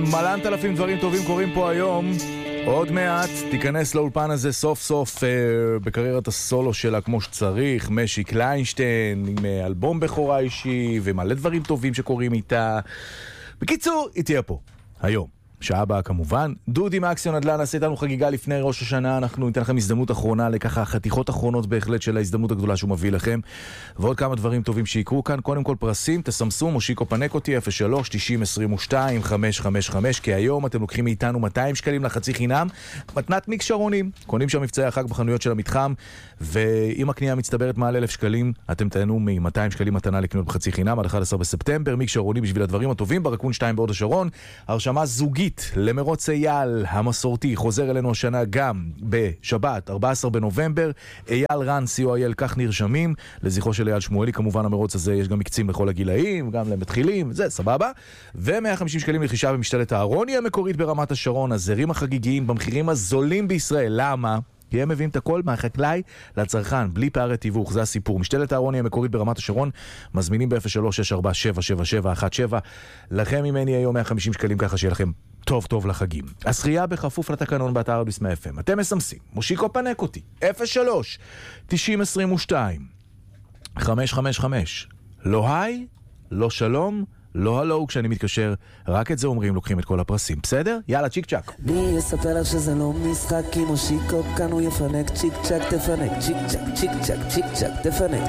מלנת אלפים דברים טובים קורים פה היום. עוד מעט תיכנס לאולפן הזה סוף סוף בקריירת הסולו שלה כמו שצריך, משי קליינשטיין עם אלבום בכורה אישי ומלא דברים טובים שקורים איתה. בקיצור, היא תהיה פה היום. שעה הבאה כמובן. דודי מאקסיון נדל"ן עשה איתנו חגיגה לפני ראש השנה. אנחנו ניתן לכם הזדמנות אחרונה לככה חתיכות אחרונות בהחלט של ההזדמנות הגדולה שהוא מביא לכם. ועוד כמה דברים טובים שיקרו כאן. קודם כל פרסים, תסמסו, מושיקו פנק אותי 03-90-22-555, כי היום אתם לוקחים מאיתנו 200 שקלים לחצי חינם. מתנת מיקס שרונים. קונים שם מבצעי החג בחנויות של המתחם, ואם הקנייה מצטברת מעל 1,000 שקלים, אתם תהנו מ-200 שקלים מתנה לקנות בחצי חינם עד 11 בספטמבר. מיקס שרונים בשביל הדברים הטובים ברקון 2 בהוד השרון. הרשמה זוגית למרוץ אייל המסורתי חוזר אלינו השנה גם בשבת 14 בנובמבר. אייל רן co.il, כך נרשמים לזכרו של אייל שמואלי. כמובן המרוץ הזה יש גם מקצים לכל הגילאים, גם למתחילים, זה סבבה. ו150 שקלים לחישה במשתלת הארוני המקורית ברמת השרון, הזרים החגיגיים במחירים הזולים בישראל. למה? כי הם מביאים את הכל מהחקלאי לצרכן, בלי פערי תיווך, זה הסיפור. משתלת הארוני המקורית ברמת השרון, מזמינים ב-03-647-7717. לכם ממני היום 150 שקלים, ככה שיהיה לכם טוב טוב לחגים. השחייה בכפוף לתקנון באתר רדיו FM. אתם מסמסים, מושיקו פנק אותי 03-90-22-555. לא היי, לא שלום, לא הלו, כשאני מתקשר, רק את זה אומרים, לוקחים את כל הפרסים. בסדר? יאללה, צ'יק צ'ק. מי יספר לך שזה לא משחק, כי מושיקו כאן הוא יפנק, צ'יק צ'ק תפנק, צ'יק צ'ק, צ'יק צ'ק, צ'יק צ'ק תפנק.